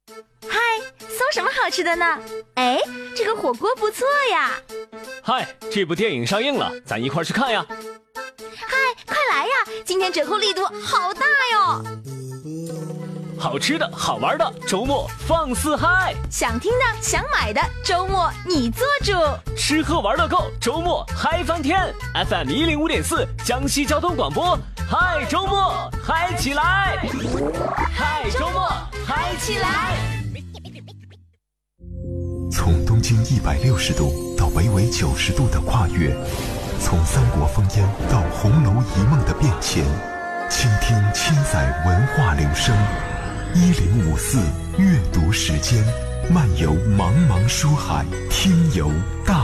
嗨，送什么好吃的呢？哎，这个火锅不错呀。 嗨，这部电影上映了，咱一块去看呀。 嗨，快来呀，今天折扣力度好大哟。 好吃的好玩的，周末放肆嗨。 想听的想买的，周末你做主。 吃喝玩乐购，周末嗨翻天。 FM105.4 江西交通广播，嗨周末嗨起来，嗨周末嗨起来。 从东经160度到北纬90度的跨越，从三国烽烟到红楼一梦的变迁，倾听千载文化流声。1054阅读时间，漫游茫茫书海，听游大